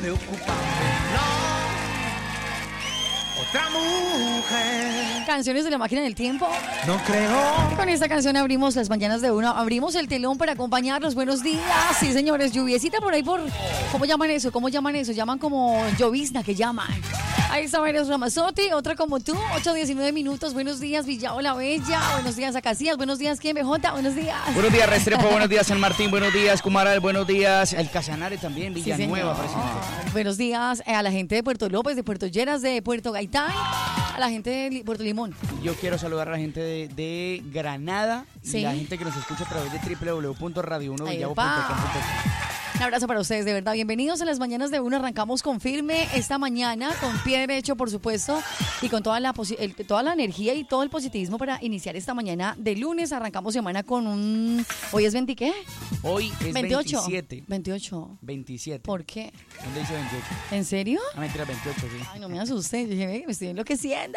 preocupante, no. Otra mujer. Canciones de la máquina del tiempo. No creo. Y con esta canción abrimos las mañanas de uno. Abrimos el telón para acompañarlos. Buenos días. Sí, señores. Lluviecita por ahí por... ¿Cómo llaman eso? ¿Cómo llaman eso? Llaman como llovizna que llaman. Ahí está María Ramazotti, otra como tú, 8:19 minutos. Buenos días, Villao la Bella. Buenos días a Casillas. Buenos días, ¿quién? BJ. Buenos días. Buenos días, Restrepo. Buenos días, San Martín. Buenos días, Cumaral. Buenos días, El Casanare también, Villanueva. Sí, buenos días a la gente de Puerto López, de Puerto Lleras, de Puerto Gaitán, a la gente de Puerto Limón. Yo quiero saludar a la gente de Granada sí. Y la gente que nos escucha a través de www.radio1villavo.com. Un abrazo para ustedes, de verdad. Bienvenidos a las mañanas de uno. Arrancamos con firme esta mañana, con pie derecho, por supuesto, y con toda la energía y todo el positivismo para iniciar esta mañana de lunes. Arrancamos semana con un... ¿Hoy es 20 qué? Hoy es 28. 27. 28. 27. ¿Por qué? ¿Dónde dice 28? ¿En serio? Ah, mentira, 28, sí. Ay, no me asusté. Yo dije, me estoy enloqueciendo.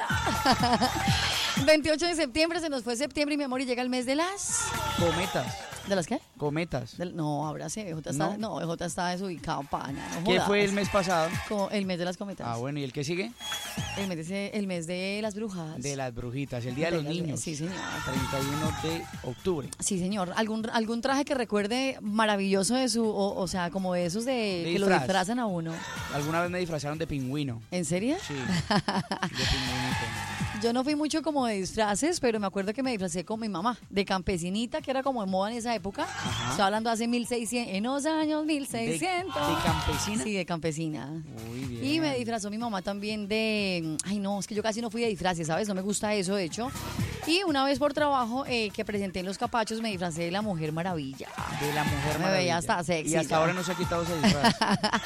28 de septiembre, se nos fue septiembre, y mi amor, y llega el mes de las... Cometas. ¿De las qué? Cometas. No, ahora sí, BJ está, no, BJ está desubicado, pana. No ¿Qué jodas. fue el mes pasado? El mes de las cometas. Ah, bueno, ¿y el que sigue? El mes de las brujas. De las brujitas, el Día de los Niños. Sí, señor. 31 de octubre. Sí, señor. ¿Algún traje que recuerde maravilloso de su, o sea, como de esos de que lo disfrazan a uno? Alguna vez me disfrazaron de pingüino. ¿En serio? Sí, de pingüinito. Yo no fui mucho como de disfraces, pero me acuerdo que me disfracé con mi mamá, de campesinita, que era como de moda en esa época. Ajá. Estoy hablando hace 1600, en los años 1600. ¿De campesina? Sí, de campesina. Muy bien. Y me disfrazó mi mamá también de... Ay, no, es que yo casi no fui de disfraces, ¿sabes? No me gusta eso, de hecho. Y una vez por trabajo que presenté en Los Capachos, me disfracé de la Mujer Maravilla. De la Mujer Me Maravilla. veía hasta sexy. Y hasta ahora no se ha quitado ese disfraz.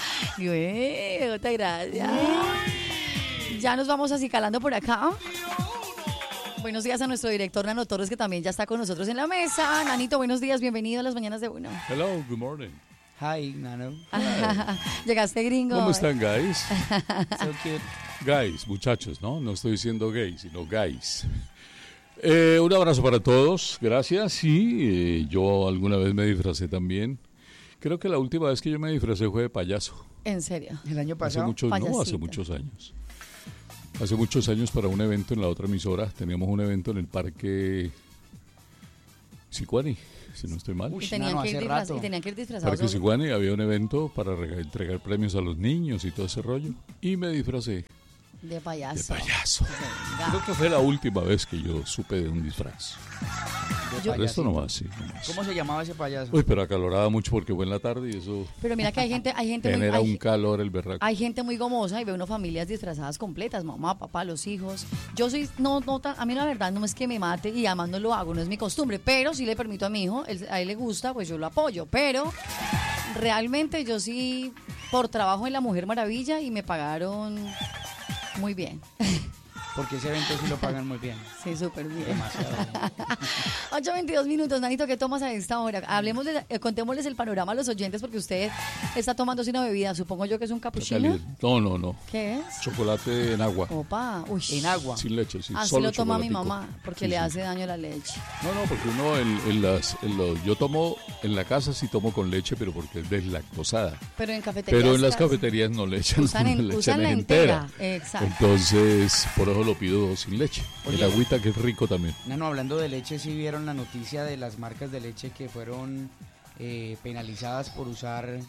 Muchas gracias. Ya nos vamos acicalando por acá. Buenos días a nuestro director Nano Torres, que también ya está con nosotros en la mesa. Nanito, buenos días, bienvenido a las mañanas de uno. Hello, good morning. Hi, Nano. Llegaste, gringo. ¿Cómo están, guys? So cute. Guys, muchachos, ¿no? No estoy diciendo gay, sino guys. Un abrazo para todos, gracias. Sí, yo alguna vez me disfracé también. Creo que la última vez que yo me disfracé fue de payaso. ¿En serio? ¿El año pasado? Hace muchos años. Hace muchos años para un evento en la otra emisora, teníamos un evento en el Parque Sicuani, si no estoy mal. Y tenían que ir disfrazados. Parque Sicuani, había un evento para entregar premios a los niños y todo ese rollo. Y me disfracé. De payaso. De payaso. Creo que fue la última vez que yo supe de un disfraz. De esto nomás, sí. Nomás. ¿Cómo se llamaba ese payaso? Uy, pero acaloraba mucho porque fue en la tarde y eso... Pero mira que hay gente genera un calor el berraco. Hay gente muy gomosa y veo unas familias disfrazadas completas, mamá, papá, los hijos. Yo soy, a mí la verdad no es que me mate y además no lo hago, no es mi costumbre, pero sí le permito a mi hijo, a él le gusta, pues yo lo apoyo, pero realmente yo sí, por trabajo en La Mujer Maravilla y me pagaron muy bien. Porque ese evento sí lo pagan muy bien. Sí, súper bien. Demasiado bien. 8:22 minutos, Nanito, ¿qué tomas a esta hora? Contémosles el panorama a los oyentes porque usted está tomándose una bebida, supongo yo que es un cappuccino. No. ¿Qué es? Chocolate en agua. Opa, uy. En agua. Sin leche, sí. Así lo toma mi mamá porque le hace daño la leche. No, porque uno yo tomo en la casa sí tomo con leche, pero porque es deslactosada. Pero en cafeterías. Pero en las cafeterías no le echan, usan la entera. Exacto. Entonces, por eso lo pido sin leche. Oye, el agüita que es rico también. No, hablando de leche, ¿sí vieron la noticia de las marcas de leche que fueron penalizadas por usar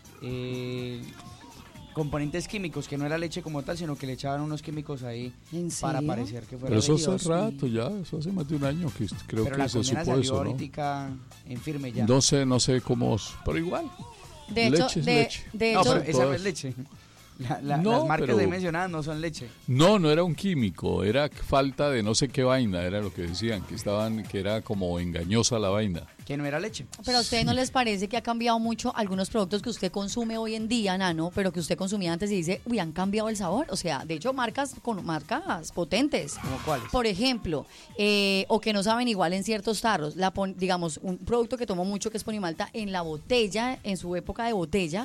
componentes químicos, que no era leche como tal, sino que le echaban unos químicos ahí para parecer que fuera Pero eso leche? hace rato ya, eso hace más de un año que creo pero que la se supo salió eso, ¿no? ahorita en firme ya. No sé cómo, pero igual. De hecho, leche es leche. De no, hecho, pero esa no es leche. Las marcas de mencionadas no son leche. No era un químico, era falta de no sé qué vaina, era lo que decían, que era como engañosa la vaina. Que no era leche. Pero a ustedes no les parece que ha cambiado mucho algunos productos que usted consume hoy en día, Nano, pero que usted consumía antes y dice, uy, han cambiado el sabor? O sea, de hecho, marcas potentes. ¿Cómo cuáles? Por ejemplo, o que no saben igual en ciertos tarros. Digamos, un producto que tomo mucho que es Ponimalta en la botella, en su época de botella,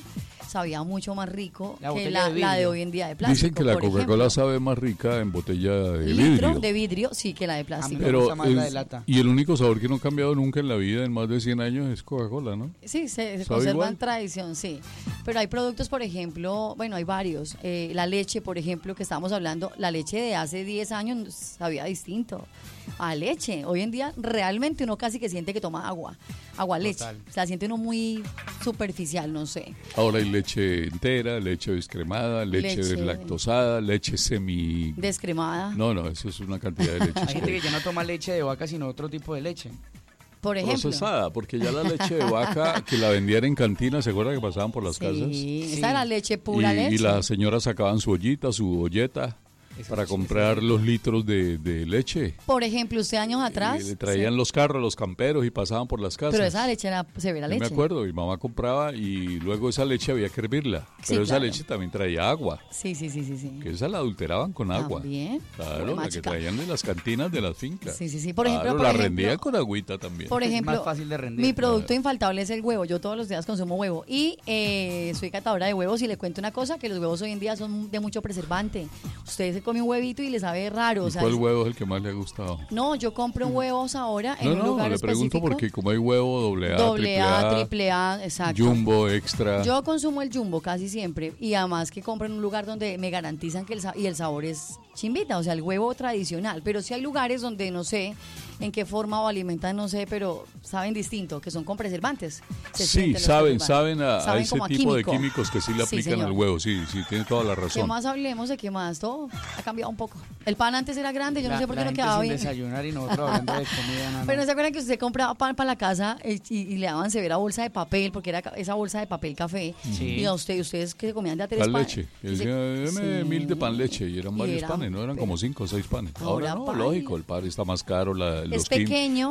sabía mucho más rico La que botella de la de vidrio. hoy en día de plástico. Dicen que la por Coca-Cola ejemplo. sabe más rica en botella de Litro vidrio. de vidrio, sí, que la de plástico. Me Pero gusta más la de lata. y el único sabor que no ha cambiado nunca en la vida en más de 100 años es Coca-Cola, ¿no? Sí, se ¿Sabe conserva igual? en tradición, sí. Pero hay productos, por ejemplo, bueno, hay varios. La leche, por ejemplo, que estábamos hablando, la leche de hace 10 años sabía distinto a leche. Hoy en día realmente uno casi que siente que toma agua leche. Total. O sea, siente uno muy superficial, no sé. Ahora hay leche entera, leche descremada, leche Leche- deslactosada, leche semi... Descremada, No, eso es una cantidad de leches Hay gente que que... ya no toma leche de vaca, sino otro tipo de leche. por ejemplo. Procesada, porque ya la leche de vaca que la vendían en cantina, ¿se acuerda que pasaban por las Sí, casas? esa era leche pura leche. Y las señoras sacaban su ollita, su olleta, Esa para leche, comprar esa los litros de leche. Por ejemplo, usted años atrás. Y le traían los carros, los camperos y pasaban por las casas. Pero esa leche era severa Yo leche. me acuerdo, mi mamá compraba y luego esa leche había que hervirla. Sí, Pero esa claro. leche también traía agua, Sí. que esa la adulteraban con agua. También. Claro, Pura la que mágica. traían de las cantinas de las fincas. Sí. Por Claro, ejemplo, la por rendían ejemplo, con agüita también. Por Es ejemplo, más fácil de rendir. mi producto infaltable es el huevo. Yo todos los días consumo huevo. Y soy catadora de huevos y le cuento una cosa, que los huevos hoy en día son de mucho preservante. Usted se come un huevito y le sabe raro. O ¿Y sea, cuál huevo es el que más le ha gustado? no, yo compro huevos ahora en un No, lugar le pregunto específico. porque como hay huevo doble A, Triple A, exacto. Jumbo, extra. Yo consumo el jumbo casi siempre y además que compro en un lugar donde me garantizan que el sabor es chimbita, o sea, el huevo tradicional. Pero sí hay lugares donde no sé en qué forma o alimentan, no sé, pero saben distinto, que son con preservantes. Se Sí, sienten los saben preservantes. a ese como tipo de químico. químicos que sí le Sí, aplican señor. al huevo, sí, tiene toda la ¿Qué razón. más hablemos de qué más? Todo ha cambiado un poco. El pan antes era grande, yo no sé por qué no gente quedaba sin bien. desayunar y nosotros hablando de comida. nana. Pero ¿no se acuerdan que usted compraba pan para la casa y le daban severa bolsa de papel, porque era esa bolsa de papel café? Sí. Y a ustedes que comían de a tres Pan pan- leche. Y y se- decía, deme Sí. 1000 de pan leche. Y eran Y varios eran- panes, ¿no? Eran como 5 o 6 panes. Ahora no, paila. lógico, el pan está más caro. Los pequeño.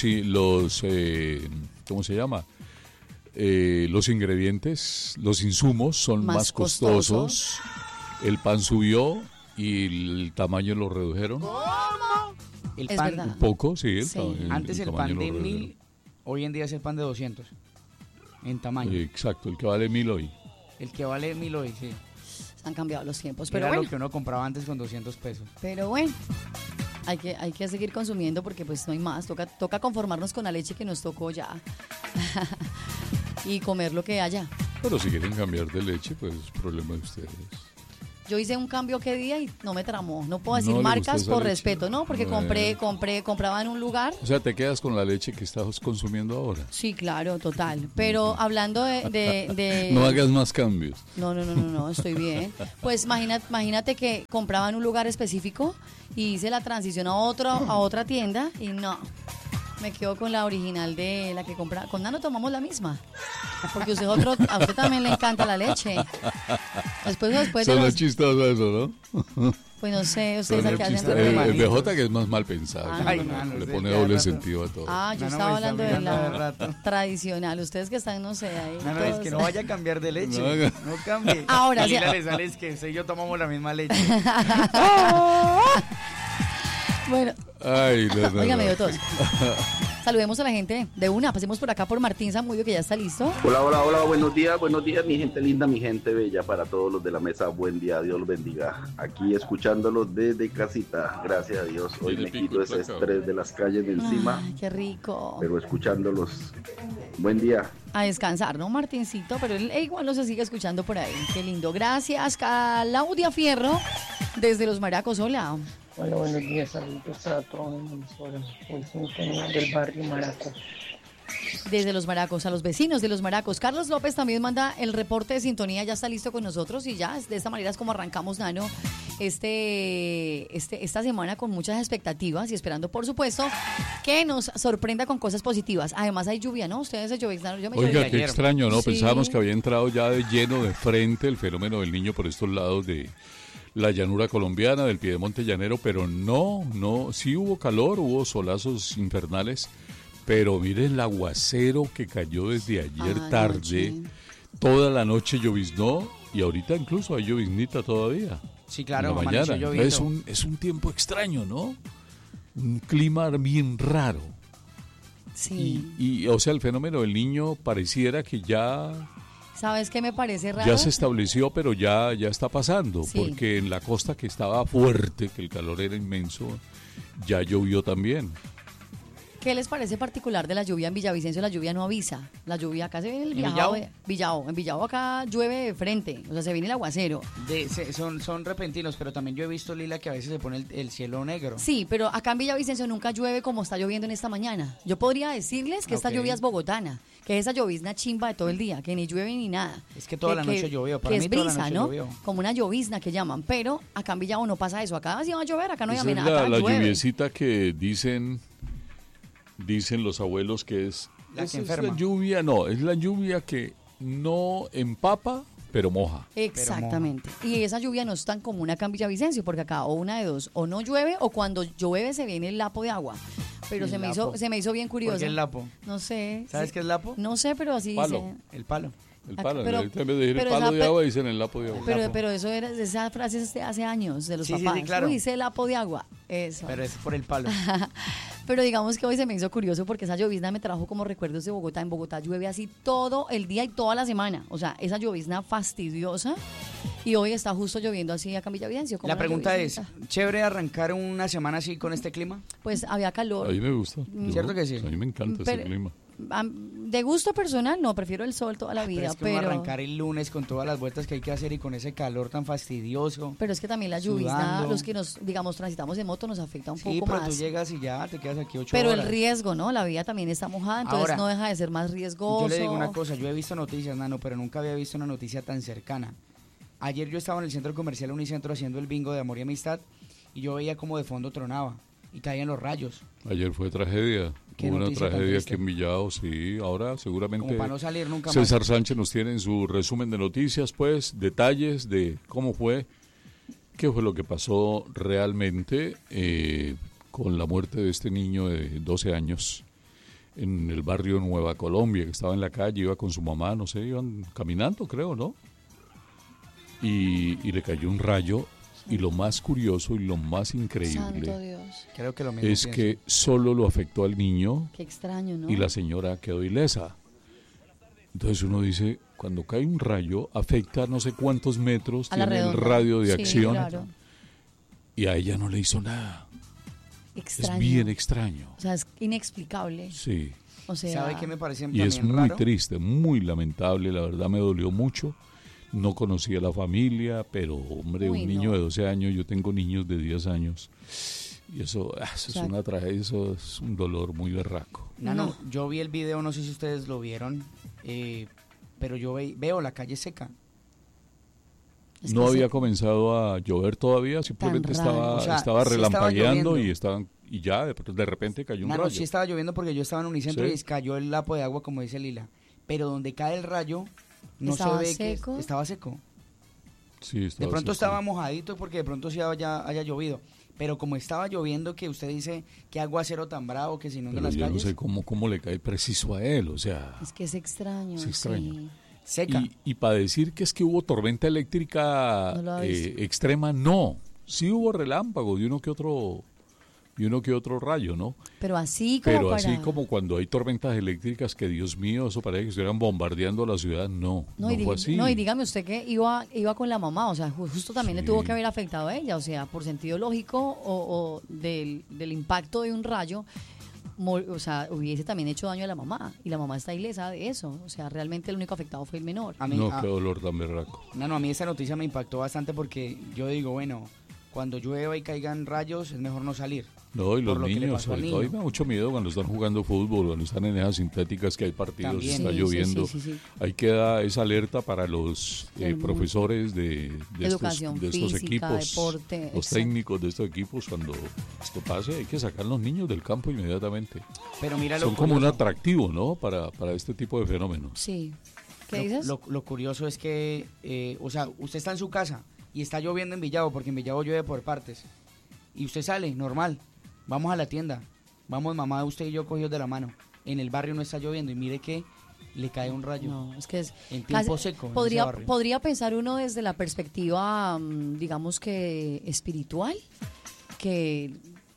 ¿cómo se llama? Los ingredientes, los insumos son Más más costosos. El pan subió y el tamaño lo redujeron. El Es pan, verdad. Un poco, sí. Sí. antes el pan tamaño de lo redujeron. 1000, hoy en día es el pan de 200 en tamaño. Exacto, el que vale 1000 hoy. El que vale 1000 hoy, sí. Han cambiado los tiempos, pero Era bueno. lo que uno compraba antes con 200 pesos. Pero bueno, hay que seguir consumiendo porque pues no hay más. Toca conformarnos con la leche que nos tocó ya. Y comer lo que haya. Pero si quieren cambiar de leche, pues es problema de ustedes. Yo hice un cambio qué día y no me tramó. No puedo decir No le marcas gustó esa por leche. respeto, ¿no? Porque compraba en un lugar. O sea, te quedas con la leche que estás consumiendo ahora. Sí, claro, total. Pero hablando de No hagas más cambios. No, estoy bien. Pues imagínate que compraba en un lugar específico y hice la transición a otra tienda y no. Me quedo con la original de la que compraba. Con Nano tomamos la misma. Porque a usted también le encanta la leche. Después de Son los... chistoso eso, ¿no? Pues no sé, ustedes Son aquí hacen... chistoso. el BJ que es más mal pensado. Ah, Ay, no, no, mano, Le usted pone cada doble rato- sentido a todo. Ah, yo Nano estaba me está hablando de mirando de la rato. tradicional. Ustedes que están, no sé, ahí. No, es todos- que no vaya a cambiar de leche. No haga- No cambie. Ahora y sí. le sale es que usted y yo tomamos la misma leche. Bueno, Ay, no. oiga, me dio tos. Saludemos a la gente de una. Pasemos por acá por Martín Zamudio, que ya está listo. Hola, buenos días, mi gente linda, mi gente bella, para todos los de la mesa, buen día, Dios los bendiga. Aquí escuchándolos desde casita, gracias a Dios, hoy Tiene me pico quito y ese placa. estrés de las calles de encima, Ay, qué rico. pero escuchándolos, buen día. A descansar, ¿no, Martincito? Pero él igual no se sigue escuchando por ahí. Qué lindo. Gracias, Claudia Fierro, desde Los Maracos. Hola. Hola, buenos días, saludos a todos en la emisora. Hoy sintonía del barrio Maraco. Desde Los Maracos, a los vecinos de Los Maracos. Carlos López también manda el reporte de sintonía, ya está listo con nosotros y ya de esta manera es como arrancamos, Nano, esta semana con muchas expectativas y esperando, por supuesto, que nos sorprenda con cosas positivas. Además hay lluvia, ¿no? Ustedes se lloviznaron, yo me Oiga, lloví. qué ayer. extraño, ¿no? Sí. Pensábamos que había entrado ya de lleno de frente el fenómeno del niño por estos lados de la llanura colombiana, del piedemonte llanero, pero no, sí hubo calor, hubo solazos infernales, pero miren el aguacero que cayó desde ayer tarde, Anoche. toda la noche lloviznó y ahorita incluso hay lloviznita todavía. Sí, claro, en la amaneció mañana. lloviendo. Es un tiempo extraño, ¿no? Un clima bien raro. Sí. O sea, el fenómeno del niño pareciera que ya ¿Sabes qué me parece raro? Ya se estableció, pero ya está pasando, Sí. porque en la costa que estaba fuerte, que el calor era inmenso, ya llovió también. ¿Qué les parece particular de la lluvia en Villavicencio? La lluvia no avisa. La lluvia acá se viene el ¿En Villao. Villao? Villao. En Villao acá llueve de frente. O sea, se viene el aguacero. Son repentinos, pero también yo he visto, Lila, que a veces se pone el cielo negro. Sí, pero acá en Villavicencio nunca llueve como está lloviendo en esta mañana. Yo podría decirles que esta Ok. lluvia es bogotana, que es esa llovizna chimba de todo el día, que ni llueve ni nada. Es que toda la noche llovió, para que mí es toda la brisa, noche ¿no? llovió. Como una llovizna que llaman, pero acá en Villao no pasa eso. Acá sí va a llover, acá no hay Esa es amenaza, la llueve. lluviecita que dicen los abuelos que es... La que esa es enferma. la lluvia, no, es la lluvia que no empapa, pero moja. Exactamente. Y esa lluvia no es tan común acá en Villavicencio, porque acá o una de dos, o no llueve, o cuando llueve se viene el lapo de agua. Pero El se lapo. me hizo bien curioso. ¿Por qué el lapo? No sé. ¿Sabes qué es lapo? No sé, pero así Palo. dice. El palo. El Acá- palo, pero- ahorita en vez de decir el pero palo esa de pe- agua, dicen el lapo de agua. Pero eso era, esa frase es de hace años, de los Sí, sí, sí, papás. claro. Uy, dice lapo de agua. Eso. Pero es por el palo. Pero digamos que hoy se me hizo curioso porque esa llovizna me trajo como recuerdos de Bogotá. En Bogotá llueve así todo el día y toda la semana. O sea, esa llovizna fastidiosa. Y hoy está justo lloviendo así acá en Villavicencio. como La una pregunta es, lloviznita. ¿chévere arrancar una semana así con este clima? Pues había calor. A mí me gusta. ¿Cierto que sí? A mí me encanta ese Pero- clima. De gusto personal, no, prefiero el sol toda la vida. Pero es que uno arrancar el lunes con todas las vueltas que hay que hacer y con ese calor tan fastidioso. Pero es que también la llovizna, Sudando. los que nos, digamos, transitamos en moto nos afecta un Sí, poco pero tú más. llegas y ya te quedas aquí 8 Pero horas. el riesgo, ¿no? La vida también está mojada, entonces Ahora, no deja de ser más riesgoso. Yo le digo una cosa, yo he visto noticias, Nano, pero nunca había visto una noticia tan cercana. Ayer yo estaba en el centro comercial Unicentro haciendo el bingo de Amor y Amistad y yo veía como de fondo tronaba y caían los rayos. Ayer fue tragedia. Qué Hubo una noticia tan tragedia triste. aquí en Villao, sí. Ahora seguramente Como para no salir nunca más. César Sánchez nos tiene en su resumen de noticias, pues, detalles de cómo fue, qué fue lo que pasó realmente con la muerte de este niño de 12 años en el barrio Nueva Colombia, que estaba en la calle, iba con su mamá, no sé, iban caminando, creo, ¿no? Y le cayó un rayo. Y lo más curioso y lo más Santo increíble Dios, Creo que lo mismo es pienso. que solo lo afectó al niño qué extraño, ¿no? y la señora quedó ilesa. Entonces uno dice, cuando cae un rayo, afecta no sé cuántos metros, A la tiene el redonda. radio de Sí, acción, claro. y a ella no le hizo nada. Extraño. Es bien extraño. O sea, es inexplicable. Sí. O sea, ¿Sabe qué me parece Y también es muy raro? triste, muy lamentable, la verdad me dolió mucho. No conocía a la familia, pero hombre, Uy, un niño no. de 12 años, yo tengo niños de 10 años, y eso es sea, una tragedia, eso es un dolor muy berraco. Nano, No. yo vi el video, no sé si ustedes lo vieron, pero yo veo la calle seca. es No que había se- comenzado a llover todavía, simplemente raro. estaba, O sea, estaba sí estaba relampagueando lloviendo. y ya de repente cayó un Nano, rayo. sí estaba lloviendo porque yo estaba en Unicentro Sí. y cayó el lapo de agua, como dice Lila. Pero donde cae el rayo, no ¿Estaba se ve seco? que estaba seco. Sí, De estaba pronto seco. estaba mojadito porque de pronto sí haya llovido. Pero como estaba lloviendo, que usted dice que aguacero tan bravo que se inunda Pero las yo no calles, sé cómo le cae preciso a él, o sea... Es que es extraño. Es extraño. sí. seca. Y para decir que es que hubo tormenta eléctrica No lo ha visto. extrema, no. Sí hubo relámpagos y uno que otro rayo, ¿no? Pero así como Pero para... así como cuando hay tormentas eléctricas que, Dios mío, eso parece que estuvieran bombardeando la ciudad, no y fue así. No, y dígame usted que iba con la mamá, o sea, justo también le Sí. tuvo que haber afectado a ella, o sea, por sentido lógico o del impacto de un rayo, o sea, hubiese también hecho daño a la mamá, y la mamá está ilesa de eso, o sea, realmente el único afectado fue el menor. A mí, No, a- qué dolor tan berraco. a mí esa noticia me impactó bastante porque yo digo, bueno, cuando llueva y caigan rayos es mejor no salir. No, y los Por lo que le niños, pasó al sobre todo, a mí niño. me da mucho miedo cuando están jugando fútbol, cuando están en esas sintéticas que hay partidos, También. está Sí, lloviendo. sí. Ahí queda esa alerta para los Del profesores de Educación de estos física, equipos, deporte, los exacto. técnicos de estos equipos, cuando esto pase, hay que sacar a los niños del campo inmediatamente. Pero mira lo Son como un curioso. atractivo, ¿no? Para este tipo de fenómenos. Sí. ¿Qué Lo- dices? Lo curioso es que, o sea, usted está en su casa y está lloviendo en Villavo, porque en Villavo llueve por partes. Y usted sale, normal, vamos a la tienda, vamos mamá, usted y yo cogidos de la mano. En el barrio no está lloviendo y mire que le cae un rayo. No, es que es En tiempo casi- seco, en ese Podría, barrio. podría pensar uno desde la perspectiva, digamos que espiritual, que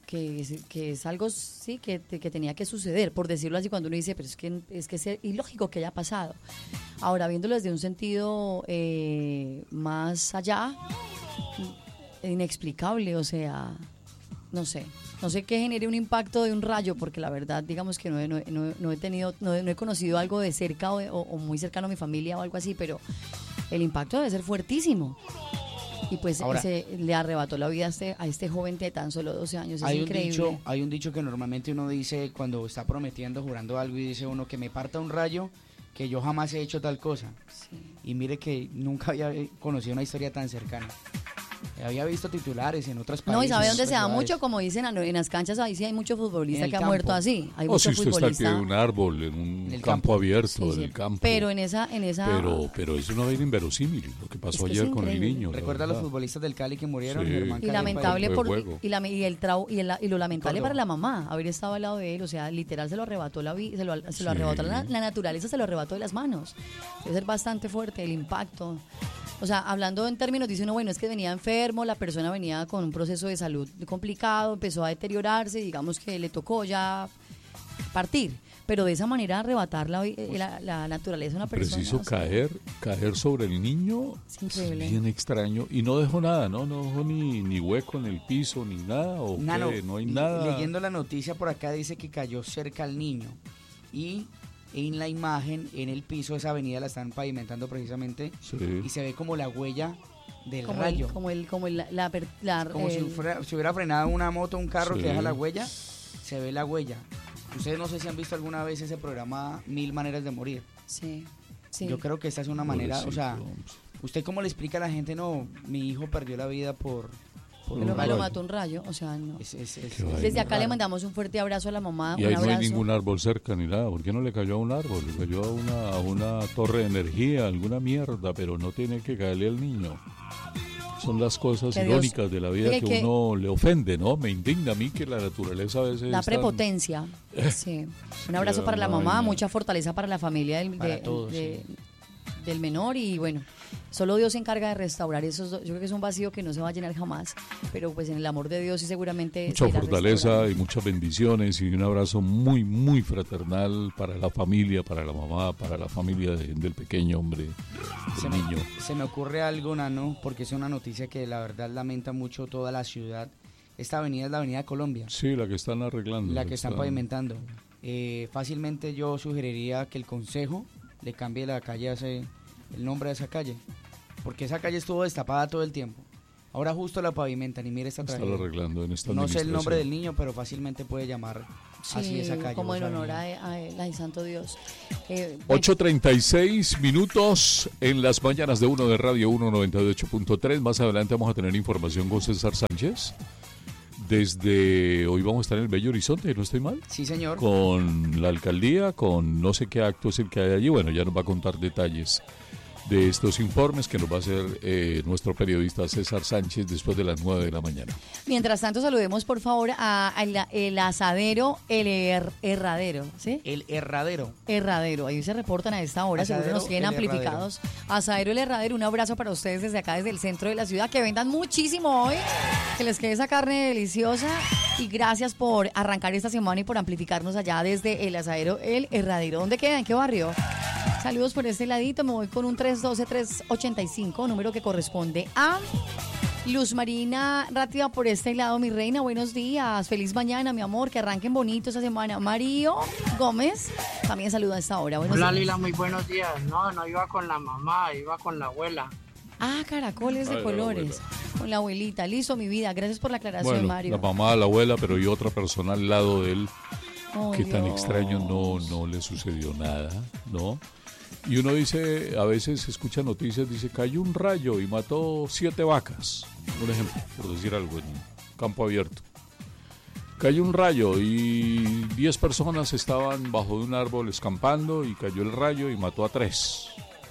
que es algo, sí, que tenía que suceder, por decirlo así, cuando uno dice, pero es que es ilógico que haya pasado. Ahora, viéndolo desde un sentido más allá, inexplicable, o sea, no sé qué genere un impacto de un rayo, porque la verdad, digamos que no he conocido algo de cerca o muy cercano a mi familia o algo así, pero el impacto debe ser fuertísimo. Y pues Ahora, le arrebató la vida a este joven de tan solo 12 años. Es increíble. Hay un dicho que normalmente uno dice cuando está prometiendo, jurando algo, y dice uno que me parta un rayo, que yo jamás he hecho tal cosa. Sí. Y mire que nunca había conocido una historia tan cercana. Había visto titulares en otras países. No, y ¿sabe dónde se da ciudades. mucho? Como dicen, en las canchas, ahí sí hay mucho futbolista En el que ha campo. muerto así. Hay O mucho si usted está al futbolista. pie de un árbol, en un En el campo campo. abierto Sí, sí. del campo. Pero en esa Pero es una vaina inverosímil lo que pasó Es que es ayer con el increíble. niño. la ¿Recuerda a los verdad. futbolistas del Cali que murieron? Sí. Germán y Calle, lamentable fue por juego. y lo lamentable Córdoba. para la mamá haber estado al lado de él, o sea, literal se lo arrebató se lo arrebató la naturaleza, se lo arrebató de las manos. Debe ser bastante fuerte el impacto. O sea, hablando en términos, dice uno, bueno, es que venía enfermo, la persona venía con un proceso de salud complicado, empezó a deteriorarse, digamos que le tocó ya partir. Pero de esa manera arrebatar la naturaleza de una persona. Preciso o sea, caer sobre el niño Es increíble. bien extraño. Y no dejó nada, ¿no? No dejó ni hueco en el piso, ni nada. ¿O Nano, qué? No hay nada. Leyendo la noticia por acá dice que cayó cerca al niño. Y en la imagen, en el piso, esa avenida la están pavimentando precisamente. Sí. Y se ve como la huella del como rayo. como Si hubiera frenado una moto, un carro Sí. que deja la huella, se ve la huella. Ustedes no sé si han visto alguna vez ese programa 1000 maneras de morir. Sí, sí. Yo creo que esta es una manera, o sea, Pobrecito, ¿usted cómo le explica a la gente? No, mi hijo perdió la vida por un un lo rayo. mató un rayo, o sea, no. Qué vaina. Desde acá le mandamos un fuerte abrazo a la mamá, Y un ahí no hay abrazo. ningún árbol cerca ni nada. ¿Por qué no le cayó a un árbol? Le cayó a una torre de energía, alguna mierda, pero no tiene que caerle al niño. Son las cosas Que Dios- irónicas de la vida Mire que que- uno le ofende, ¿no? Me indigna a mí que la naturaleza a veces La es tan- prepotencia. Sí. Un abrazo Qué para la mamá, vaina. mucha fortaleza para la familia Para todos, del menor y bueno, solo Dios se encarga de restaurar esos dos. Yo creo que es un vacío que no se va a llenar jamás, pero pues en el amor de Dios sí seguramente Mucha se irá fortaleza restaurando. y muchas bendiciones y un abrazo muy, muy fraternal para la familia, para la mamá, para la familia del pequeño hombre, del niño. Se me ocurre algo, Nano, porque es una noticia que la verdad lamenta mucho toda la ciudad. Esta avenida es la Avenida Colombia, Sí, la que están arreglando. la que están pavimentando. Fácilmente yo sugeriría que el consejo le cambie la calle el nombre de esa calle, porque esa calle estuvo destapada todo el tiempo. Ahora justo la pavimentan y mire esta Están tragedia. arreglando en esta No sé el nombre administración. del niño, pero fácilmente puede llamar así Sí, esa calle. como o en esa honor avenida. a él, ay, santo Dios. 8:36 minutos en las mañanas de uno de Radio 198.3. Más adelante vamos a tener información con César Sánchez. Desde hoy vamos a estar en el Bello Horizonte, ¿no estoy mal? Sí, señor. Con la alcaldía, con no sé qué acto es el que hay allí. Bueno, ya nos va a contar detalles de estos informes que nos va a hacer nuestro periodista César Sánchez después de las 9 de la mañana. Mientras tanto, saludemos por favor el asadero, herradero, ¿sí? El herradero. Herradero, ahí se reportan a esta hora, seguro Asadero, nos tienen el amplificados. Asadero, el herradero, un abrazo para ustedes desde acá, desde el centro de la ciudad, que vendan muchísimo hoy, que les quede esa carne deliciosa y gracias por arrancar esta semana y por amplificarnos allá desde el asadero, el herradero. ¿Dónde queda? ¿En qué barrio? Saludos por este ladito, me voy con un 312-385, número que corresponde a Luz Marina Rátiva por este lado, mi reina, buenos días, feliz mañana, mi amor, que arranquen bonito esta semana. Mario Gómez también saluda a esta hora. Buenos Hola días. Lila, muy buenos días. No iba con la mamá, iba con la abuela. Ah, caracoles de Ay, la colores, con la abuelita. Listo, mi vida, gracias por la aclaración, Bueno, Mario. la mamá, la abuela, pero y otra persona al lado de él, Oh, que tan Dios. extraño, no le sucedió nada, ¿no? Y uno dice, a veces escucha noticias, dice, cayó un rayo y mató 7 vacas, un ejemplo, por decir algo, en campo abierto. Cayó un rayo y 10 personas estaban bajo de un árbol escampando y cayó el rayo y mató a 3.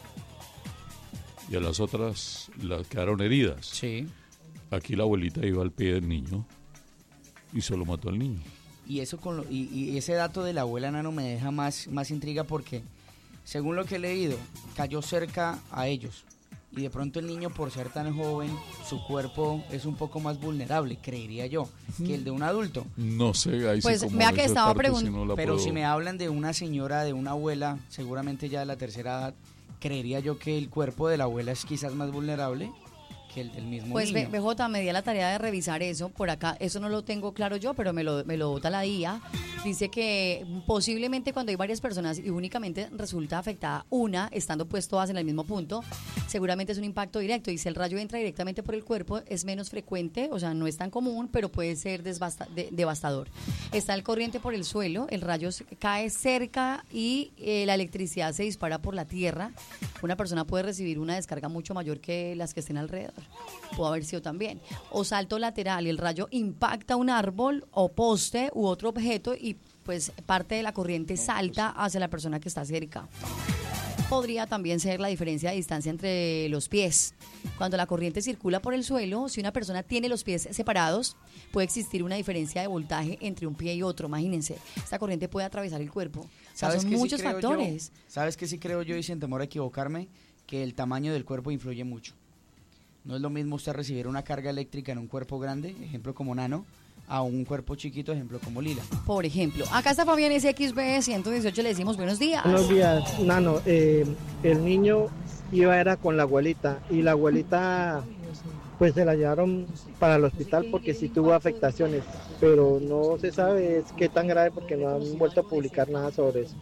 Y a las otras las quedaron heridas. Sí. Aquí la abuelita iba al pie del niño y solo mató al niño. Y eso y ese dato de la abuela, Nano, me deja más intriga porque, según lo que he leído, cayó cerca a ellos. y de pronto el niño, por ser tan joven, su cuerpo es un poco más vulnerable, creería yo, que el de un adulto. No sé, ahí Pues, sí como vea que esa estaba parte sí preguntando, no la Pero puedo- si me hablan de una señora, de una abuela, seguramente ya de la tercera edad, creería yo que el cuerpo de la abuela es quizás más vulnerable que el del mismo Pues niño. BJ, me di a la tarea de revisar eso por acá. Eso no lo tengo claro yo, pero me lo bota la IA. Dice que posiblemente cuando hay varias personas y únicamente resulta afectada una, estando pues todas en el mismo punto, seguramente es un impacto directo. Y si el rayo entra directamente por el cuerpo, es menos frecuente, o sea, no es tan común, pero puede ser devastador. Está el corriente por el suelo, el rayo cae cerca y la electricidad se dispara por la tierra. Una persona puede recibir una descarga mucho mayor que las que estén alrededor. Pudo haber sido también. O salto lateral, el rayo impacta un árbol o poste u otro objeto y pues parte de la corriente salta hacia la persona que está cerca. Podría también ser la diferencia de distancia entre los pies. Cuando la corriente circula por el suelo, si una persona tiene los pies separados, puede existir una diferencia de voltaje entre un pie y otro. Imagínense, esta corriente puede atravesar el cuerpo. O sea, son qué sí muchos creo yo? factores. ¿Sabes qué sí creo yo, y sin temor a equivocarme? Que el tamaño del cuerpo influye mucho. No es lo mismo usted recibir una carga eléctrica en un cuerpo grande, ejemplo como Nano, a un cuerpo chiquito, ejemplo como Lila. Por ejemplo, acá está Fabián SXB 118, le decimos buenos días. Buenos días, Nano. El niño era con la abuelita y la abuelita pues se la llevaron para el hospital porque sí tuvo afectaciones, pero no se sabe qué tan grave porque no han vuelto a publicar nada sobre eso.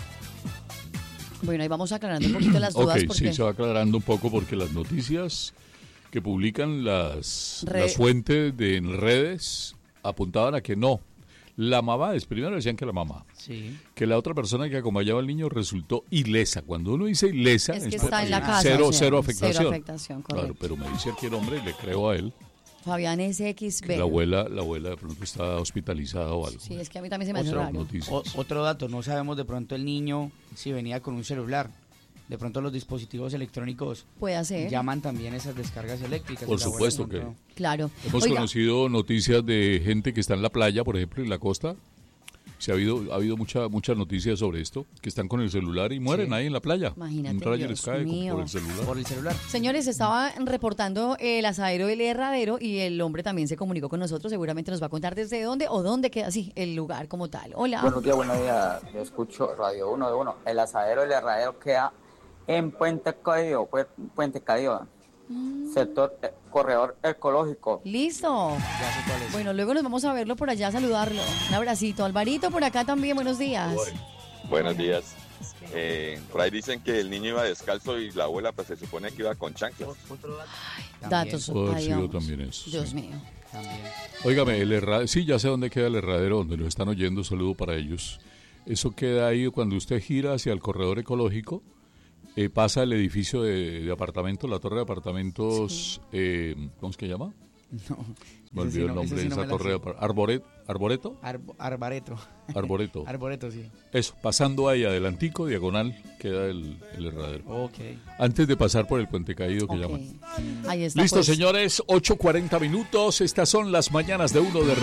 Bueno, ahí vamos aclarando un poquito las dudas. Ok, porque sí, se va aclarando un poco porque las noticias que publican las Re- fuentes en redes apuntaban a que no. La mamá, primero decían que la mamá, Sí. que la otra persona que acompañaba al niño resultó ilesa. Cuando uno dice ilesa, es que es está en la porque casa. cero, o sea, cero afectación. Cero afectación, correcto. Claro, pero me dice aquí el hombre y le creo a él Fabián que SXB. la abuela de pronto está hospitalizada o algo. Sí, es que a mí también se me hace Otra raro. noticia. Otro dato, no sabemos de pronto el niño si venía con un celular. De pronto los dispositivos electrónicos Puede hacer. llaman también esas descargas eléctricas. Por y la abuela supuesto que- encontró. Claro. Hemos Oiga, conocido noticias de gente que está en la playa, por ejemplo, en la costa. Ha habido muchas noticias sobre esto, que están con el celular y mueren Sí. ahí en la playa. Imagínate, Un rayo Dios les cae mío. por el celular. Por el celular. señores, estaba reportando el asadero El Herradero y el hombre también se comunicó con nosotros. Seguramente nos va a contar desde dónde o dónde queda así el lugar como tal. Hola. Buenos días. Yo escucho Radio 1 de 1. El asadero, el herradero queda en Puente Cadío, sector corredor ecológico. Listo. Ya sé cuál es. Bueno, luego nos vamos a verlo por allá, a saludarlo. Un abracito. Alvarito por acá también, buenos días. Buenos días. Por ahí dicen que el niño iba descalzo y la abuela pues se supone que iba con chanclas. También, Datos. Puede haber ahí sido vamos. también eso, Dios sí. mío. también. Óigame, sí, ya sé dónde queda el herradero, donde nos están oyendo, saludo para ellos. Eso queda ahí cuando usted gira hacia el corredor ecológico, pasa el edificio de apartamentos, la torre de apartamentos, ¿cómo es que llama? No, Me ese sí olvidó el no- nombre ese de sí no esa me la torre de sé. ¿Arboreto? Arbareto. Arboreto. Arboreto, sí. Eso, pasando ahí adelantico, diagonal, queda el herradero. Ok. Antes de pasar por el puente caído que Ok. llaman. Ahí está. Listo, pues. señores, 8:40 minutos. Estas son las mañanas de uno de